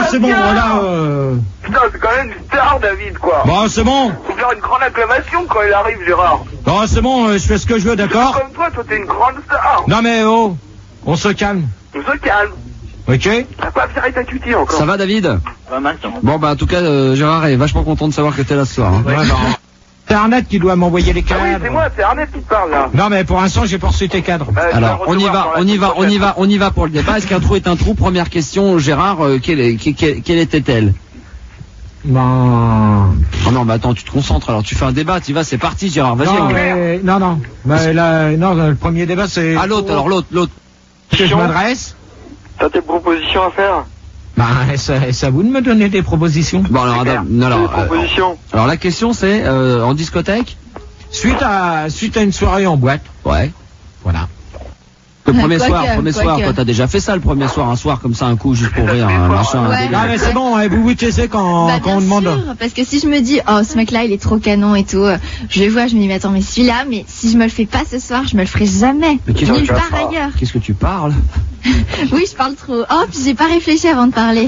c'est bon, voilà. Putain, c'est quand même une star, David, quoi. Bon, c'est bon. Faut faire une grande acclamation quand il arrive, Gérard. Bon, c'est bon, je fais ce que je veux, d'accord? Comme toi t'es une grande star. Non, mais oh, on se calme. On se calme. Ok? T'as pas viré ta cutie encore. Ça va, David? Pas mal, ça va. Bon, bah, en tout cas, Gérard est vachement content de savoir que t'es là ce soir. Hein. Ouais, bah, c'est Arnett qui doit m'envoyer les cadres. Ah oui, c'est moi, c'est Arnett qui te parle, là. Non, mais pour l'instant, j'ai pas reçu tes cadres. Alors, on y va pour le débat. Est-ce qu'un trou est un trou? Première question, Gérard, quelle était-elle? Ben... Oh non, mais attends, tu te concentres, alors tu fais un débat, tu vas, c'est parti, Gérard, vas-y. Non. Bah, non, le premier débat, c'est... Ah, l'autre. Que je m'adresse. T'as tes propositions à faire? Bah, c'est à vous de me donner des propositions. Bon, alors, propositions. Alors, la question, c'est, en discothèque? Suite à une soirée en boîte. Ouais. Voilà. Le premier soir, toi t'as déjà fait ça le premier soir, un soir comme ça, un coup juste pour rire, un machin. Ouais. Ah mais c'est bon, vous taisez quand on demande. Sûr, parce que si je me dis, oh ce mec-là il est trop canon et tout, je le vois, je me dis mais attends mais celui-là, mais si je me le fais pas ce soir, je me le ferai jamais. Nulle part ailleurs. Qu'est-ce que tu parles? Oui, je parle trop. Oh puis j'ai pas réfléchi avant de parler.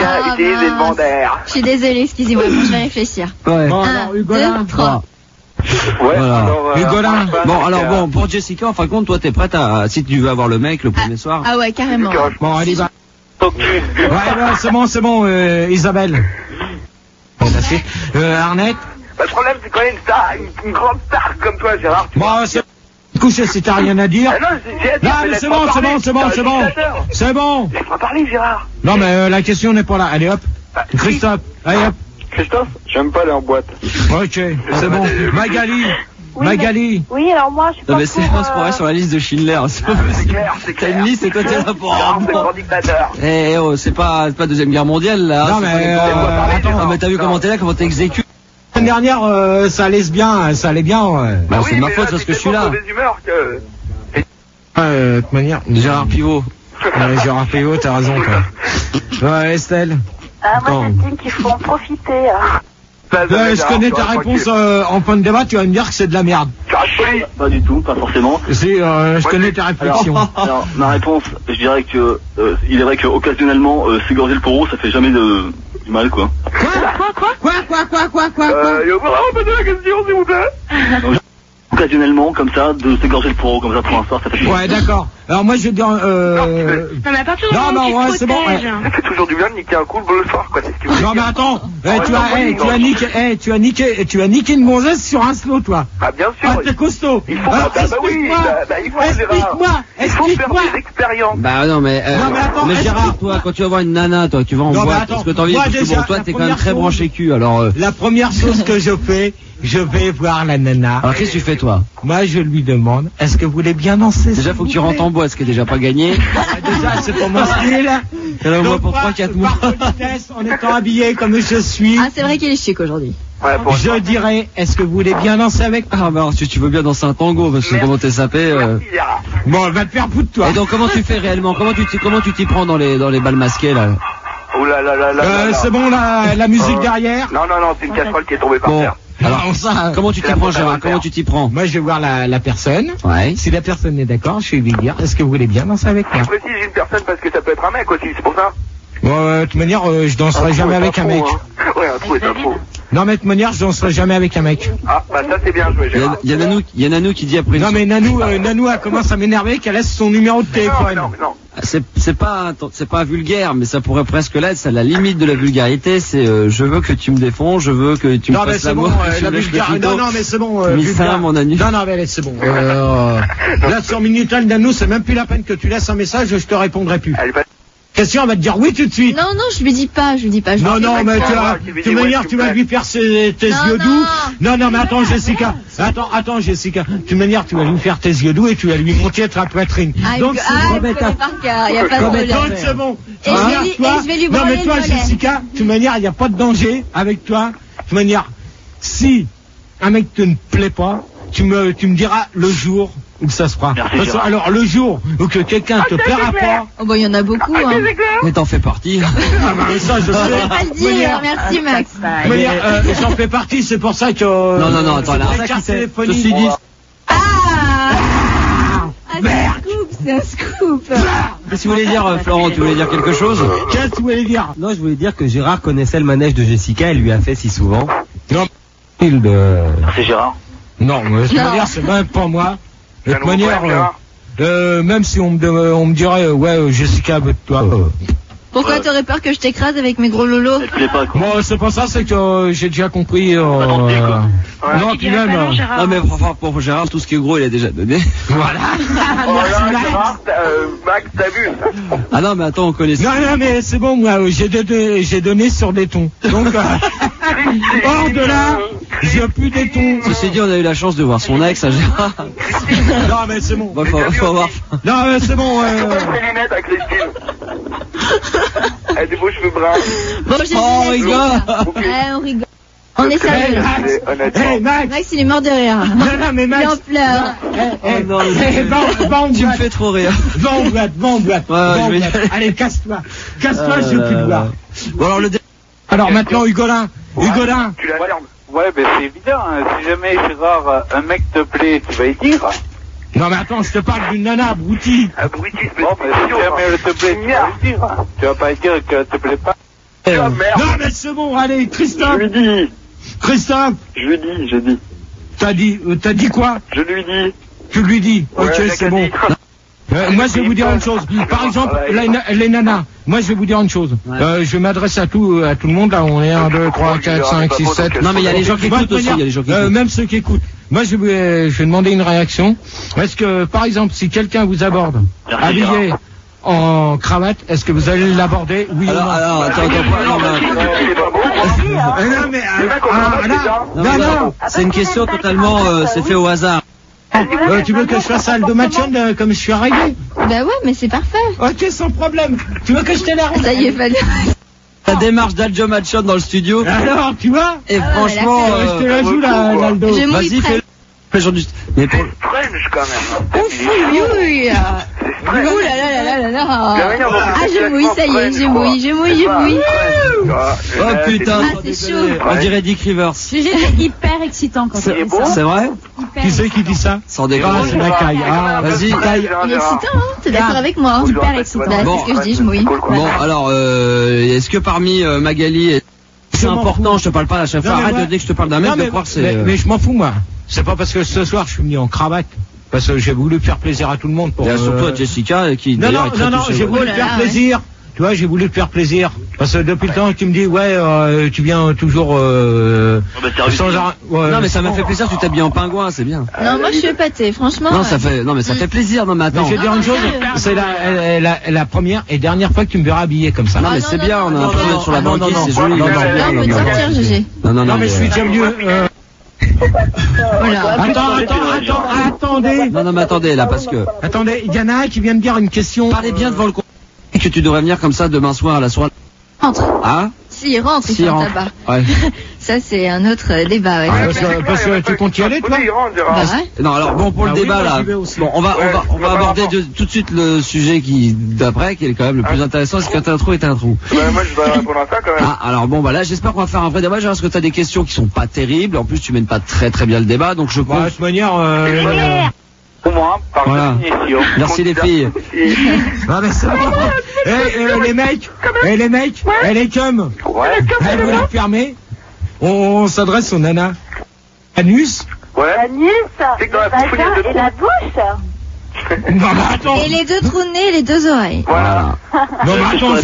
Je suis désolée, excusez-moi, bon, je vais réfléchir. Ouais. Bon, 1, alors, 2, Hugolin. 3. Ouais, Voilà. alors, Hugolin. Bon, pour Jessica, en fin de compte, toi t'es prête à, si tu veux avoir le mec le premier soir. Ah ouais, carrément. Bon, elle y va. Ok. Ouais, c'est bon, Isabelle. Arnett. Bah, le problème, c'est quand même une star, une grande star comme toi, Gérard. Bon, c'est... Couché, si t'as rien à dire. Ah non, Non, mais c'est bon. C'est bon. Laisse-moi parler, Gérard. Non, mais la question n'est pas là. Allez, hop. Christophe, allez, hop. Christophe, j'aime pas aller en boîte. Ok, c'est bon. Magali. Oui, alors moi, je suis pas Non mais c'est pour, pas pour aller sur la liste de Schindler. C'est clair. T'as une liste et toi t'es là pour C'est le grand dictateur. Eh oh, c'est pas deuxième guerre mondiale là. Non, mais attends. Ah, mais t'as vu comment t'es là, comment t'exécutes? L'année dernière, ça allait bien. Bah c'est de ma faute parce que je suis là. mauvaise humeur que... De toute manière, Gérard Pivot. Gérard Pivot, t'as raison, toi. Ouais, Estelle. moi, j'estime qu'il faut en profiter. Je connais ta réponse en point de débat, tu vas me dire que c'est de la merde. Pas du tout, pas forcément. Je connais ta réflexion. Alors, ma réponse, je dirais que il est vrai qu'occasionnellement, s'égorger le poro, ça fait jamais du mal, quoi. Quoi Il faut vraiment poser la question, s'il vous plaît. Occasionnellement, comme ça, de s'égorger le poro, comme ça, pour un soir, ça fait plaisir. Ouais, d'accord. Alors moi, je vais dire... Non, mais à partir du moment où tu te c'est bon. protèges. Ça fait toujours du bien de niquer un coup le soir, quoi. C'est ce que vous Non, mais attends. Tu as niqué une gonzesse sur un slow, toi. Ah, bien sûr. Ah, t'es costaud. Il faut, Explique-moi. Des expériences. Bah non mais attends, mais Gérard, toi quand tu vas voir une nana, toi tu vas en Non, mais boîte attends, parce que t'as envie, moi, parce que déjà, bon, toi la t'es quand même première très chose- branché cul, alors La première chose que je fais, je vais voir la nana. alors qu'est-ce que tu fais toi? Moi, je lui demande, est-ce que vous voulez bien danser? Déjà faut que tu rentres en boîte, ce qui est déjà pas gagné. Déjà, c'est pas mon style. T'es là au moins Donc, pour moi, 3-4 mois. par politesse, en étant habillé comme je suis, Ah c'est vrai qu'il est chic aujourd'hui. Ouais, je dirais, est-ce que vous voulez bien danser avec? Ah bah alors si tu veux bien danser un tango, parce que comment t'es sapé. Merci, Gérard. Bon, va te faire foutre, toi. Et donc comment tu fais réellement? Comment tu t'y prends dans les balles masquées là? Oh là là là là. C'est bon, la musique derrière? Non, c'est une casserole qui est tombée par Bon, terre. alors Non, ça, comment tu t'y prends Gérard? Comment tu t'y prends? Moi, je vais voir la personne. Ouais. Si la personne est d'accord, je vais lui dire, est-ce que vous voulez bien danser avec moi? Je précise une personne parce que ça peut être un mec aussi, c'est pour ça. Bon, de toute manière, je danserai jamais avec un mec. Ouais, un trou est un trou. Non, mais de toute manière, je danserai jamais avec un mec. Ah, bah ça c'est bien joué, Gérard. Il y a Nanou qui dit après. Non, mais Nanou, elle commence à m'énerver qu'elle laisse son numéro de téléphone. Non. C'est pas vulgaire, mais ça pourrait presque l'être. C'est à la limite de la vulgarité. C'est je veux que tu me défonds, je veux que tu me Non, mais fasses c'est bon, l'amour. que tu la me lèches le vulgarité. couteau. Non, mais c'est bon. Miss Sam, mon ami. Non, mais c'est bon. Là, sur Minitel, Nanou, c'est même plus la peine que tu laisses un message, je te répondrai plus. Elle va... Question, elle va te dire oui tout de suite. Non, je lui dis pas. Non, mais tu manière, tu vas lui faire tes yeux doux. Non, mais attends, Jessica. Attends, Jessica. Tu manière, tu vas lui faire tes yeux doux et tu vas lui monter ta poitrine. Donc, il connaît par cœur, y a pas de problème. donc, c'est bon. Et je vais lui Non, branler mais toi, le mollet. Jessica, tu manière, il n'y a pas de danger avec toi. Tu manière, si un mec te ne plaît pas, tu me diras le jour où ça se fera. Merci, Alors, le jour où que quelqu'un te plaira pas. Oh bah il y en a beaucoup hein. Mais t'en fais partie. Ah bah ça, je Je vais sais. pas le dire, merci Max. J'en fais partie, c'est pour ça que... Non, attends, là. la carte Ceci téléphonique. dit, Ah, c'est c'est un scoop. Qu'est-ce que tu voulais dire, Florent? Tu voulais dire quelque chose? Qu'est-ce que tu voulais dire? Non, je voulais dire que Gérard connaissait le manège de Jessica, elle lui a fait si souvent. Non. C'est Gérard. Non, je veux dire, c'est même pas moi. De toute manière, même si on me dirait, ouais, Jessica, toi. Pourquoi t'aurais peur que je t'écrase avec mes gros lolos? Elle te plaît pas, quoi. Bon, c'est pas ça, c'est que j'ai déjà compris. Non, puis même. Non, mais pour Gérard, tout ce qui est gros, il a déjà donné. Voilà. Max, t'as vu? Ah non, mais attends, on connaît ça. Non, mais c'est bon, moi, j'ai donné sur des tons. Donc, hors de là, j'ai plus des tons. Ceci dit, on a eu la chance de voir son ex à Gérard. Non, mais c'est bon. Bon, faut voir. Non, mais c'est bon. Comment ses lunettes à Christine? Elle a des beaux cheveux bruns. Bon, j'ai on rigole. On rigole. On est sérieux. Hey, Max. Max, il est mort de rire. Non, mais Max. Il en pleure. Non, tu me fais trop rire. Va en boîte. Allez, casse-toi. Casse-toi, je veux plus te voir. Bon, alors Alors maintenant, Hugolin. Tu la fermes. Ouais, ben c'est évident. Si jamais Gérard, un mec te plaît, tu vas y dire. Non, mais attends, je te parle d'une nana, abruti. Abruti, Bon, ben si jamais elle te plaît, tu vas y dire. Tu vas pas dire qu'elle te plaît pas. Merde. Non, mais c'est bon, allez, Christophe. Je lui dis. Christophe. Je dis. T'as dit quoi? Je lui dis. Tu lui dis. Ouais, ok, c'est bon. Moi, je vais vous dire une chose. Par exemple, les nanas. Moi, je vais vous dire une chose. Je m'adresse à tout le monde. Là, on est 1, 2, 3, 4, 5, 6, 7. Non, mais il y a les gens qui écoutent aussi. Il y a les gens qui écoutent. Même ceux qui écoutent. Moi, je vais demander une réaction. Est-ce que, par exemple, si quelqu'un vous aborde, habillé en cravate, est-ce que vous allez l'aborder? Oui ou non? Alors, attends, non. C'est une question totalement, c'est fait au hasard. Tu veux que je fasse Aldo Machon comme je suis arrivé? Bah ouais, mais c'est parfait. Ok, sans problème. Tu veux que je t'énerve? Ça y est, fallait. La démarche d'Aldo Machon dans le studio. Alors, tu vois? Et franchement, je te la joue là, Aldo. Vas-y, fais mais pour... C'est French quand même. Oui. Ouh là. Ah, je mouille, ça y est, je mouille. Oh putain. Ah, c'est chaud. On dirait Dick Rivers. J'étais hyper excitant quand C'est bon. C'est vrai? Qui c'est qui dit ça? Sans déconner. C'est la caille. Vas-y. Il est excitant, hein? T'es d'accord avec moi? Hyper excitant. Bah, c'est ce que je dis, je mouille. Bon, alors, est-ce que parmi Magali, c'est important, je te parle pas à chaque fois, arrête de dire que je te parle d'un mec, de croire que c'est... Mais je m'en fous, moi. C'est pas parce que ce soir, je suis venu en cravate. Parce que j'ai voulu faire plaisir à tout le monde. Il y a surtout à Jessica qui... Non, j'ai voulu te faire plaisir. Tu vois, j'ai voulu te faire plaisir. Parce que depuis le temps, tu me dis, ouais, tu viens toujours... sans arrêt. Non, mais ça m'a fait plaisir, tu t'habilles en pingouin, c'est bien. Non, moi je suis épatée, franchement. Non, ça fait plaisir, non, mais attends. Mais je vais dire une chose, c'est la première et dernière fois que tu me verras habillé comme ça. Non, mais c'est bien, on a un peu d'être sur la banquise, c'est joli. Non, on peut te sortir, GG. Non, mais je suis déjà venu... Voilà. Attendez. Non, mais attendez, là, parce que... Attendez, il y en a un qui vient de dire une question. Parlez bien devant le con... que tu devrais venir comme ça demain soir à la soirée. Rentre. Ah? S'il rentre, il fait un tabac. Ouais. Ça, c'est un autre débat, ouais. Parce que tu comptes y aller, toi? Bah ouais. Non, alors bon, pour le débat là, bon, on va aborder tout de suite le sujet d'après, qui est quand même le plus intéressant. Est-ce que t'as un trou et t'as un trou? Moi, je vais répondre à ça quand même. Ah, alors bon, bah là, j'espère qu'on va faire un vrai débat. Parce que t'as des questions qui sont pas terribles. En plus, tu mènes pas très bien le débat, donc je compte. De toute manière, Pour moi, par voilà. définition. Merci les filles. Non, mais c'est bon. Les mecs, les cums. Ouais. Vous les fermez. On s'adresse aux nanas. Anus. Ouais. Anus, C'est que dans la le bouche, il y a deux vagin et la bouche. Non, mais attends. Et les deux trous de nez et les deux oreilles. Voilà. Non, mais attends,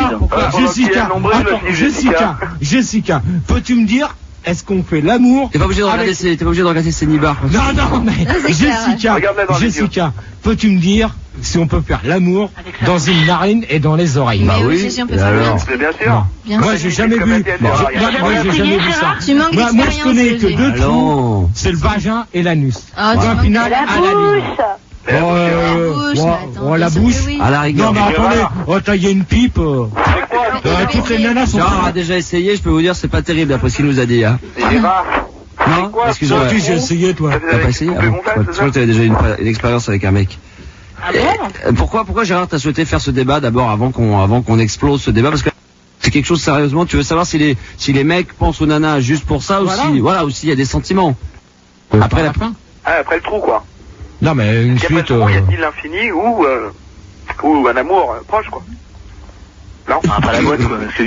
Jessica, peux-tu me dire, est-ce qu'on fait l'amour? T'es pas obligé de regarder ses nibards. Non, mais Jessica, peux-tu me dire si on peut faire l'amour dans une narine et dans les oreilles? Bah oui, on peut faire l'amour. C'est bien sûr. Moi, j'ai jamais vu. Moi, j'ai jamais vu ça. Tu manques Moi, je connais que d'expérience, deux trous. C'est le vagin et l'anus. Ah, Point final La à la ligne. bouche. La bouche. À la rigueur. Non, mais attendez, il y a une pipe. Toutes les nanas sont... Gérard a déjà essayé, je peux vous dire, c'est pas terrible d'après ce qu'il nous a dit. Hein. Gérard. Non, excuse-moi. Toi, j'ai essayé, toi. T'as pas essayé? Ah bon, je crois que t'avais déjà une expérience avec un mec. Pourquoi Gérard t'as souhaité faire ce débat d'abord avant qu'on explose ce débat? Parce que c'est quelque chose sérieusement, tu veux savoir si les mecs pensent aux nanas juste pour ça ou s'il y a des sentiments. Après la fin? Ah, après le trou, quoi. Non, mais une suite... Y a-t-il l'infini ou un amour proche, quoi? Non, pas la boîte, quoi.